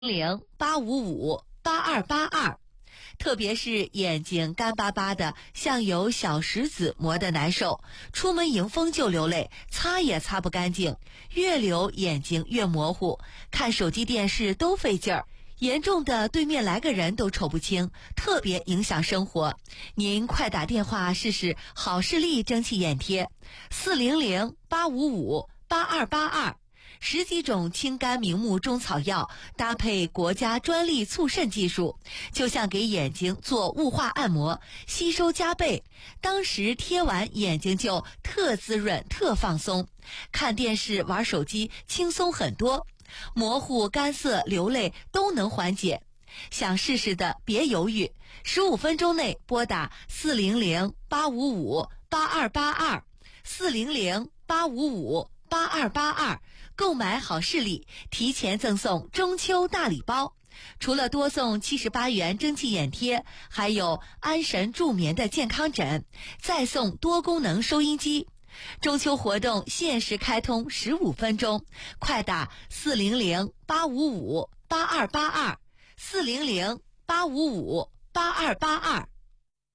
08558282，特别是眼睛干巴巴的，像有小石子磨得难受，出门迎风就流泪，擦也擦不干净，越流眼睛越模糊，看手机电视都费劲儿，严重的对面来个人都瞅不清，特别影响生活。您快打电话试试好视力蒸汽眼贴，400-855-8282。10几种清肝明目中草药搭配国家专利促渗技术，就像给眼睛做雾化按摩，吸收加倍，当时贴完眼睛就特滋润特放松，看电视玩手机轻松很多，模糊干涩流泪都能缓解。想试试的别犹豫，15分钟内拨打400-855-8282 400-855-8282，购买好视力，提前赠送中秋大礼包。除了多送78元蒸汽眼贴，还有安神助眠的健康枕，再送多功能收音机。中秋活动限时开通15分钟，快打400-855-8282 400-855-8282。